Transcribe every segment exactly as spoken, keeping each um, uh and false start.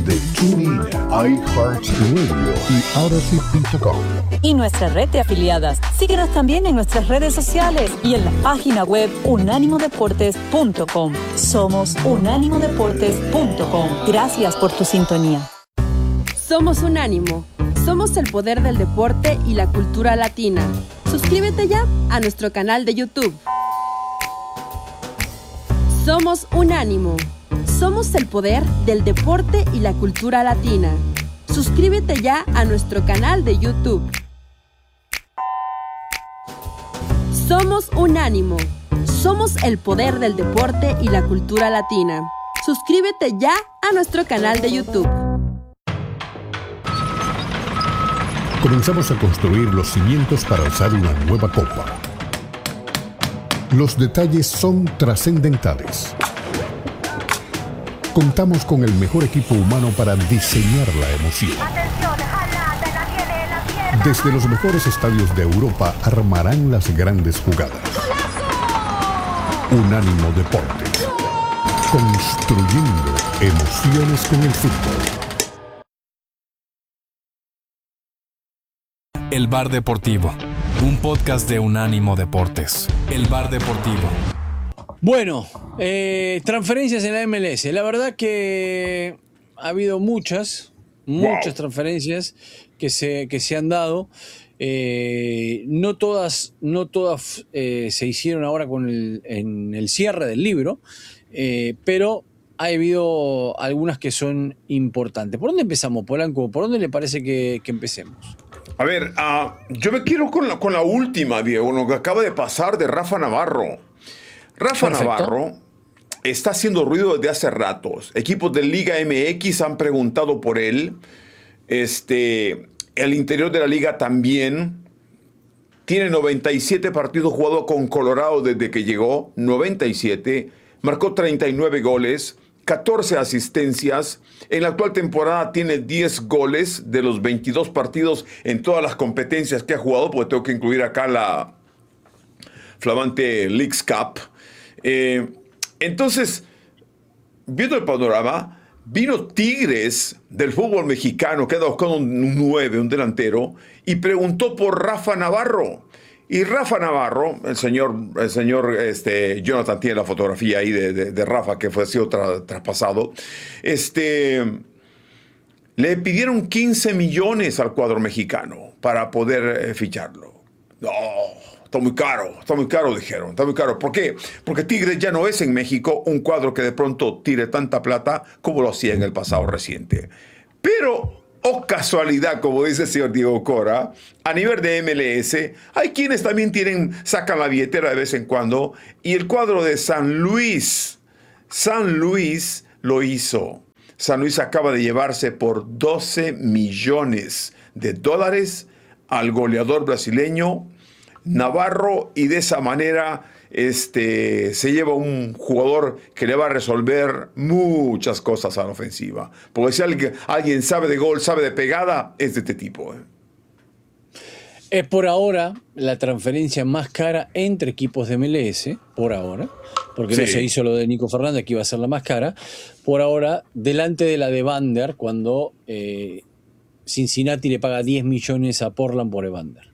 de TuneIn, iHeartRadio y Odyssey punto com. Y nuestra red de afiliadas. Síguenos también en nuestras redes sociales y en la página web unánimo deportes punto com. Somos unánimo deportes punto com. Gracias por tu sintonía. Somos Unánimo. Somos el poder del deporte y la cultura latina. Suscríbete ya a nuestro canal de YouTube. Somos Unánimo. Somos el poder del deporte y la cultura latina. Suscríbete ya a nuestro canal de YouTube. Somos Unánimo. Somos el poder del deporte y la cultura latina. Suscríbete ya a nuestro canal de YouTube. Comenzamos a construir los cimientos para alzar una nueva copa. Los detalles son trascendentales. Contamos con el mejor equipo humano para diseñar la emoción. Desde los mejores estadios de Europa armarán las grandes jugadas. Unánimo Deportes. Construyendo emociones con el fútbol. El Bar Deportivo, un podcast de Unánimo Deportes. El Bar Deportivo. Bueno, eh, transferencias en la M L S. La verdad que ha habido muchas, muchas wow. transferencias que se, que se han dado. Eh, no todas, no todas eh, se hicieron ahora con el, en el cierre del libro, eh, pero ha habido algunas que son importantes. ¿Por dónde empezamos, Polanco? ¿Por dónde le parece que, que empecemos? A ver, uh, yo me quiero con la, con la última, Diego, lo que acaba de pasar de Rafa Navarro. Rafa Perfecto. Navarro está haciendo ruido desde hace ratos. Equipos de Liga M X han preguntado por él. Este, el interior de la liga también. Tiene noventa y siete partidos jugados con Colorado desde que llegó. noventa y siete. Marcó treinta y nueve goles. catorce asistencias. En la actual temporada tiene diez goles de los veintidós partidos en todas las competencias que ha jugado, porque tengo que incluir acá la flamante Leagues Cup. Eh, entonces, viendo el panorama, vino Tigres del fútbol mexicano, que anda buscando un nueve, un delantero, y preguntó por Rafa Navarro. Y Rafa Navarro, el señor, el señor este, Jonathan tiene la fotografía ahí de, de, de Rafa, que fue sido tra, traspasado, este, le pidieron quince millones al cuadro mexicano para poder eh, ficharlo. No, está muy caro, está muy caro, dijeron, está muy caro. ¿Por qué? Porque Tigres ya no es en México un cuadro que de pronto tire tanta plata como lo hacía en el pasado reciente. Pero... oh casualidad, como dice el señor Diego Cora, a nivel de M L S, hay quienes también tienen, sacan la billetera de vez en cuando, y el cuadro de San Luis, San Luis lo hizo. San Luis acaba de llevarse por doce millones de dólares al goleador brasileño Navarro, y de esa manera este, se lleva un jugador que le va a resolver muchas cosas a la ofensiva. Porque si alguien, alguien sabe de gol, sabe de pegada, es de este tipo. ¿eh? Es por ahora la transferencia más cara entre equipos de M L S, por ahora, porque sí. no se hizo lo de Nico Fernández, que iba a ser la más cara. Por ahora, delante de la de Evander, cuando eh, Cincinnati le paga diez millones a Portland por Evander.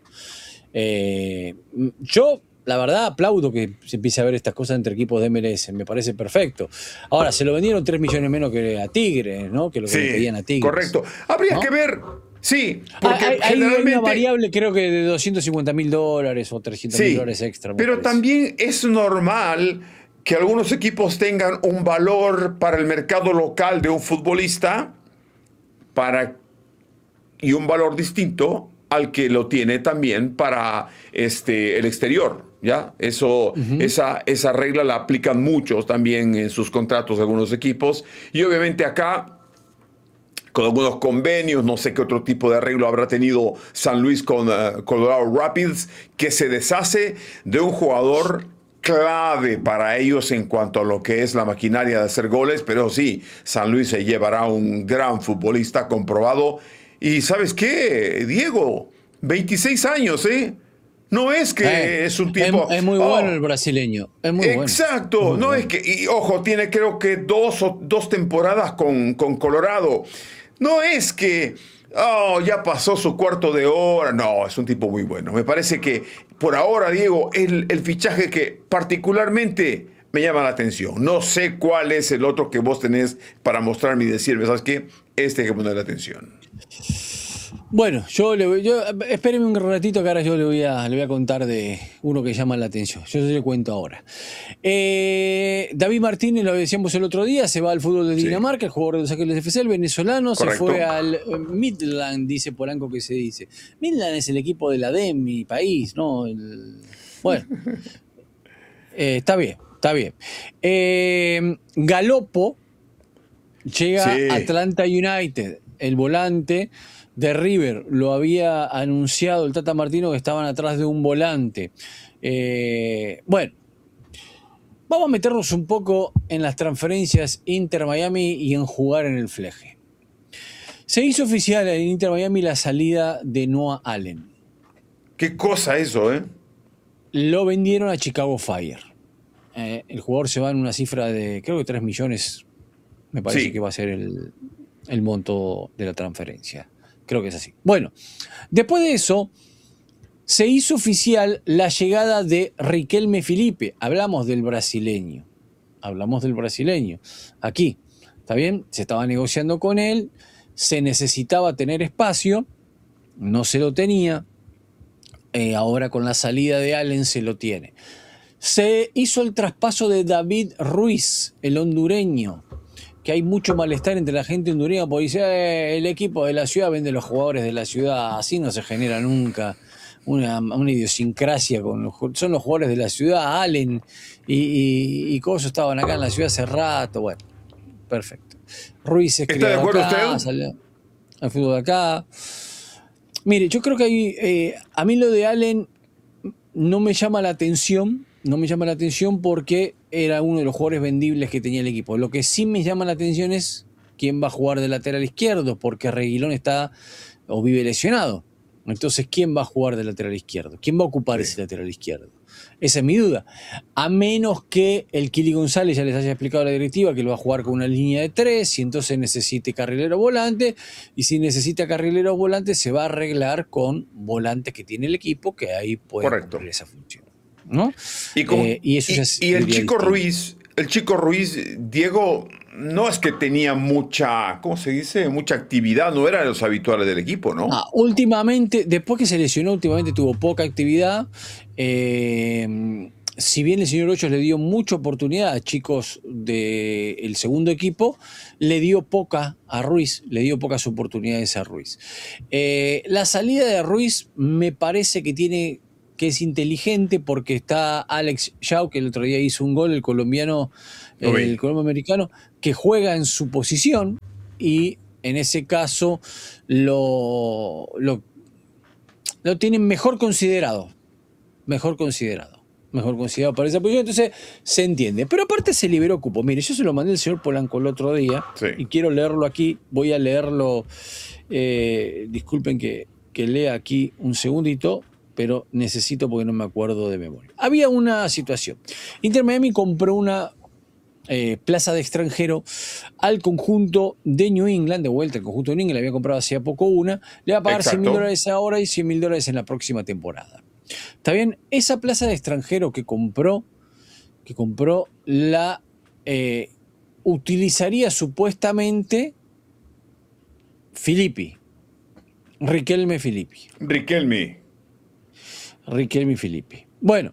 Eh, yo, la verdad, aplaudo que se empiece a ver estas cosas entre equipos de M L S. Me parece perfecto. Ahora, se lo vendieron tres millones menos que a Tigres, ¿no? Que lo que sí, le pedían a Tigres. Correcto. Habría ¿no? que ver. Sí, porque hay, generalmente... hay una variable, creo que de doscientos cincuenta mil dólares o trescientos mil sí, dólares extra. Pero también es normal que algunos equipos tengan un valor para el mercado local de un futbolista para, y un valor distinto al que lo tiene también para este, el exterior, ¿ya? Eso, uh-huh. esa, esa regla la aplican muchos también en sus contratos de algunos equipos. Y obviamente acá, con algunos convenios, no sé qué otro tipo de arreglo habrá tenido San Luis con uh, Colorado Rapids, que se deshace de un jugador clave para ellos en cuanto a lo que es la maquinaria de hacer goles. Pero sí, San Luis se llevará un gran futbolista comprobado. Y ¿sabes qué, Diego? veintiséis años, ¿eh? No es que eh, es un tipo... Es, es muy oh, bueno el brasileño. Es muy exacto. bueno. No bueno. es que... Y ojo, tiene creo que dos, o, dos temporadas con, con Colorado. No es que... Oh, ya pasó su cuarto de hora. No, es un tipo muy bueno. Me parece que por ahora, Diego, es el, el fichaje que particularmente me llama la atención. No sé cuál es el otro que vos tenés para mostrarme y decirme, ¿sabes qué? Este hay que ponerle atención. Bueno, yo le voy, yo, espéreme un ratito que ahora yo le voy a, le voy a contar de uno que llama la atención. Yo se le cuento ahora. Eh, David Martínez, lo decíamos el otro día, se va al fútbol de Dinamarca, sí. El jugador de Los Ángeles F C, el venezolano, correcto. Se fue al Midland, dice Polanco que se dice. Midland es el equipo de la D E M, mi país, ¿no? El, bueno, eh, está bien, está bien. Eh, Galopo llega sí. a Atlanta United, el volante de River, lo había anunciado el Tata Martino que estaban atrás de un volante. Eh, bueno, vamos a meternos un poco en las transferencias Inter-Miami y en jugar en el fleje. Se hizo oficial en Inter-Miami la salida de Noah Allen. ¿Qué cosa eso, eh? Lo vendieron a Chicago Fire. Eh, el jugador se va en una cifra de, creo que tres millones, me parece sí. que va a ser el, el monto de la transferencia. Creo que es así. Bueno, después de eso, se hizo oficial la llegada de Riquelme Felipe. Hablamos del brasileño. Hablamos del brasileño. Aquí, ¿está bien? Se estaba negociando con él. Se necesitaba tener espacio. No se lo tenía. Eh, ahora con la salida de Allen se lo tiene. Se hizo el traspaso de David Ruiz, el hondureño. Que hay mucho malestar entre la gente hondureña porque dice eh, el equipo de la ciudad vende los jugadores de la ciudad, así no se genera nunca una, una idiosincrasia con los, son los jugadores de la ciudad. Allen y, y, y Coso estaban acá en la ciudad hace rato. Bueno, perfecto. Ruiz es ¿Está de acuerdo acá, usted? Salió al fútbol de acá. Mire, yo creo que hay, eh, a mí lo de Allen no me llama la atención. No me llama la atención porque era uno de los jugadores vendibles que tenía el equipo. Lo que sí me llama la atención es quién va a jugar de lateral izquierdo, porque Reguilón está o vive lesionado. Entonces, ¿quién va a jugar de lateral izquierdo? ¿Quién va a ocupar sí. ese lateral izquierdo? Esa es mi duda. A menos que el Kili González ya les haya explicado a la directiva que lo va a jugar con una línea de tres y entonces necesite carrilero volante. Y si necesita carrilero volante, se va a arreglar con volantes que tiene el equipo, que ahí puede Correcto. cumplir esa función. ¿No? Y, como, eh, y, eso y, es, y el chico Ruiz, el chico Ruiz, Diego, no es que tenía mucha, ¿cómo se dice? Mucha actividad, no era de los habituales del equipo, ¿no? Ah, últimamente, después que se lesionó, últimamente tuvo poca actividad. Eh, si bien el señor Hoyos le dio mucha oportunidad a chicos del segundo equipo, le dio poca a Ruiz, le dio pocas oportunidades a Ruiz. Eh, la salida de Ruiz me parece que tiene... que es inteligente porque está Alex Yao, que el otro día hizo un gol, el colombiano, el, el colombiano americano, que juega en su posición y en ese caso lo, lo, lo tienen mejor considerado, mejor considerado, mejor considerado para esa posición, entonces se entiende. Pero aparte se liberó cupo. Mire, yo se lo mandé al señor Polanco el otro día sí. y quiero leerlo aquí, voy a leerlo, eh, disculpen que, que lea aquí un segundito, pero necesito porque no me acuerdo de memoria. Había una situación. Inter Miami compró una eh, plaza de extranjero al conjunto de New England, de vuelta, el conjunto de New England, le había comprado hacía poco una, le va a pagar Exacto. cien mil dólares ahora y cien mil dólares en la próxima temporada. ¿Está bien? Esa plaza de extranjero que compró, que compró la eh, utilizaría supuestamente Filippi, Riquelme Filippi. Riquelme. Riquelme Filippi. Bueno,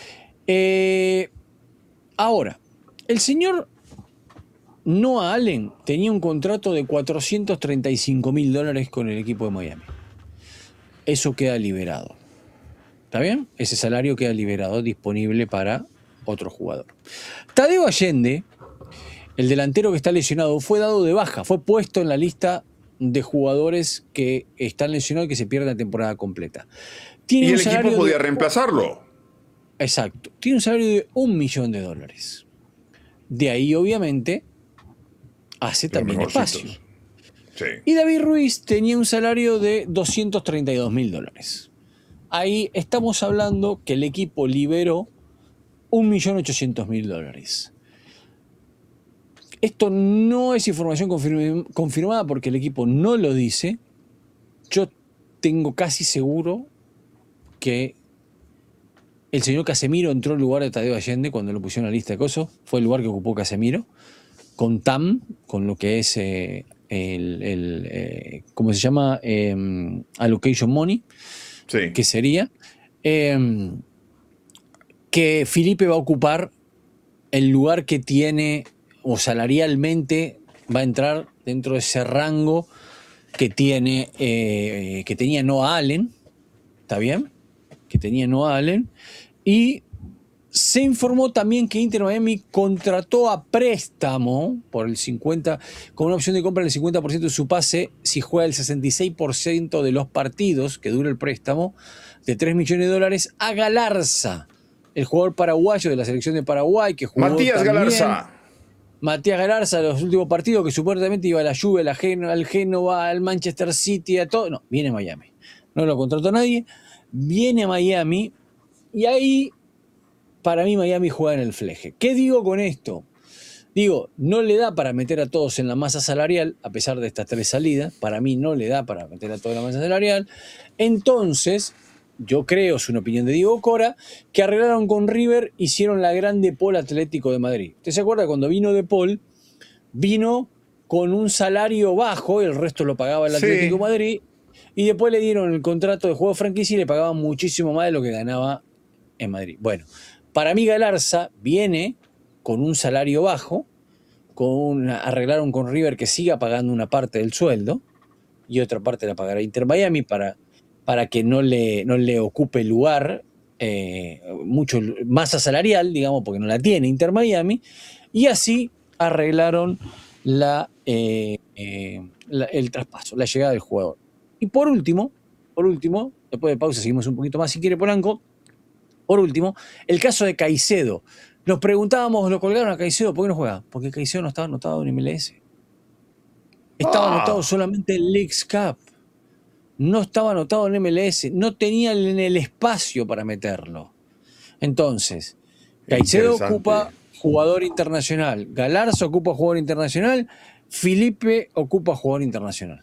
eh, ahora, el señor Noah Allen tenía un contrato de cuatrocientos treinta y cinco mil dólares con el equipo de Miami. Eso queda liberado. ¿Está bien? Ese salario queda liberado, disponible para otro jugador. Tadeo Allende, el delantero que está lesionado, fue dado de baja, fue puesto en la lista de jugadores que están lesionados y que se pierden la temporada completa. Tiene y el equipo podía de... reemplazarlo. Exacto. Tiene un salario de un millón de dólares. De ahí, obviamente, hace Pero también espacio. Sí. Y David Ruiz tenía un salario de doscientos treinta y dos mil dólares. ahí estamos hablando que el equipo liberó un millón ochocientos mil dólares. Esto no es información confirm- confirmada porque el equipo no lo dice. Yo tengo casi seguro que el señor Casemiro entró en lugar de Tadeo Allende cuando lo pusieron en la lista de cosas. Fue el lugar que ocupó Casemiro. Con T A M, con lo que es eh, el, el eh, ¿cómo se llama? Eh, allocation money. Sí. Que sería eh, que Felipe va a ocupar el lugar que tiene, o salarialmente va a entrar dentro de ese rango que tiene, eh, que tenía Noah Allen, ¿está bien? Que tenía Noah Allen, y se informó también que Inter Miami contrató a préstamo por el cincuenta, con una opción de compra del cincuenta por ciento de su pase si juega el sesenta y seis por ciento de los partidos que dura el préstamo, de tres millones de dólares, a Galarza, el jugador paraguayo de la selección de Paraguay, que jugó Matías también, Galarza. Matías Galarza, los últimos partidos, que supuestamente iba a la Juve, a la Geno, al Génova, al Manchester City, a todo. No, viene a Miami. No lo contrató nadie. Viene a Miami y ahí, para mí, Miami juega en el fleje. ¿Qué digo con esto? Digo, no le da para meter a todos en la masa salarial, a pesar de estas tres salidas. Para mí no le da para meter a todos en la masa salarial. Entonces, yo creo, es una opinión de Diego Cora, que arreglaron con River, hicieron la gran De Paul Atlético de Madrid. ¿Usted se acuerda cuando vino De Paul? Vino con un salario bajo, el resto lo pagaba el Sí. Atlético de Madrid, y después le dieron el contrato de juego de franquicia y le pagaban muchísimo más de lo que ganaba en Madrid. Bueno, para mí Galarza viene con un salario bajo, con una, arreglaron con River que siga pagando una parte del sueldo y otra parte la pagará Inter Miami para, para que no le, no le ocupe lugar, eh, mucho masa salarial, digamos, porque no la tiene Inter Miami, y así arreglaron la, eh, eh, la, el traspaso, la llegada del jugador. Y por último, por último, después de pausa seguimos un poquito más si quiere Polanco, por último, el caso de Caicedo. Nos preguntábamos, lo colgaron a Caicedo, ¿por qué no juega? Porque Caicedo no estaba anotado en M L S. Estaba Ah. anotado solamente en Leagues Cup. No estaba anotado en M L S. No tenía en el espacio para meterlo. Entonces, Caicedo Interesante. ocupa jugador internacional. Galarza ocupa jugador internacional. Felipe ocupa jugador internacional.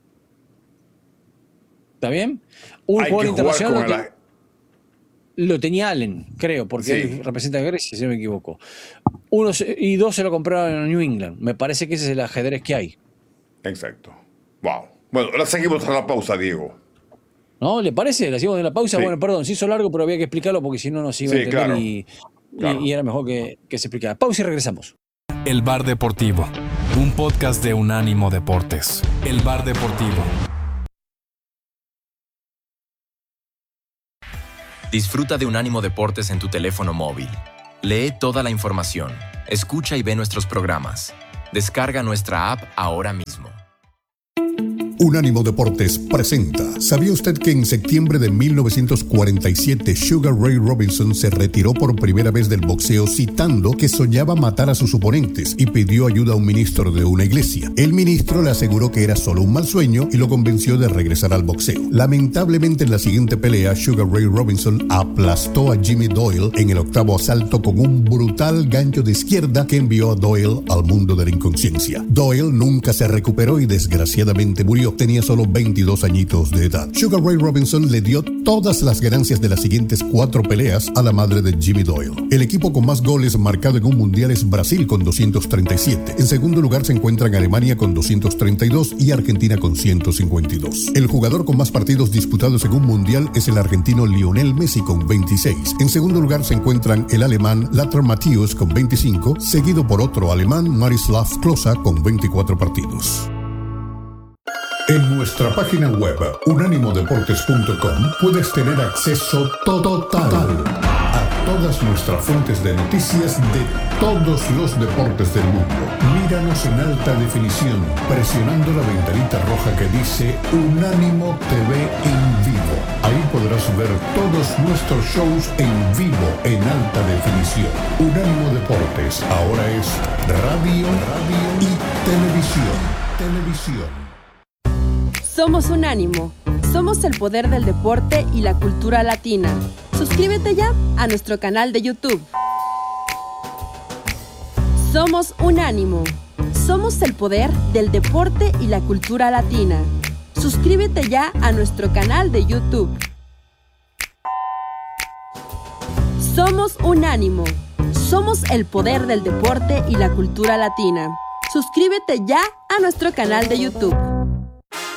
¿Está bien? Un Hay jugador que jugar internacional con lo, el- te- lo tenía Allen, creo, porque Sí. él representa a Grecia, si no me equivoco. Uno se- y dos se lo compraron en New England. Me parece que ese es el ajedrez que hay. Exacto. Wow. Bueno, ahora seguimos a la pausa, Diego. ¿No? ¿Le parece? ¿Le hacemos de la pausa? Sí. Bueno, perdón, se hizo largo, pero había que explicarlo porque si no nos iba Sí, a entender claro. y, y- Claro. y era mejor que, que se explicara. Pausa y regresamos. El Bar Deportivo, un podcast de Unánimo Deportes. El Bar Deportivo. Disfruta de Unánimo Deportes en tu teléfono móvil. Lee toda la información, escucha y ve nuestros programas. Descarga nuestra app ahora mismo. Unánimo Deportes presenta. ¿Sabía usted que en septiembre de mil novecientos cuarenta y siete Sugar Ray Robinson se retiró por primera vez del boxeo citando que soñaba matar a sus oponentes y pidió ayuda a un ministro de una iglesia? El ministro le aseguró que era solo un mal sueño y lo convenció de regresar al boxeo. Lamentablemente en la siguiente pelea Sugar Ray Robinson aplastó a Jimmy Doyle en el octavo asalto con un brutal gancho de izquierda que envió a Doyle al mundo de la inconsciencia. Doyle nunca se recuperó y desgraciadamente murió. Tenía solo veintidós añitos de edad. Sugar Ray Robinson le dio todas las ganancias de las siguientes cuatro peleas a la madre de Jimmy Doyle. El equipo con más goles marcado en un mundial es Brasil con doscientos treinta y siete. En segundo lugar se encuentran Alemania con doscientos treinta y dos y Argentina con ciento cincuenta y dos. El jugador con más partidos disputados en un mundial es el argentino Lionel Messi con veintiséis. En segundo lugar se encuentran el alemán Lothar Matthäus con veinticinco, seguido por otro alemán, Marislav Klose, con veinticuatro partidos. En nuestra página web unánimo deportes punto com puedes tener acceso total a todas nuestras fuentes de noticias de todos los deportes del mundo. Míranos en alta definición presionando la ventanita roja que dice Unánimo T V en vivo. Ahí podrás ver todos nuestros shows en vivo en alta definición. Unánimo Deportes ahora es radio, radio y televisión. Televisión. Somos Unánimo, Somos el poder del deporte y la cultura latina. Suscríbete ya a nuestro canal de YouTube. Somos Unánimo. Somos el poder del deporte y la cultura latina. Suscríbete ya a nuestro canal de YouTube. Somos Unánimo. Somos el poder del deporte y la cultura latina. Suscríbete ya a nuestro canal de YouTube.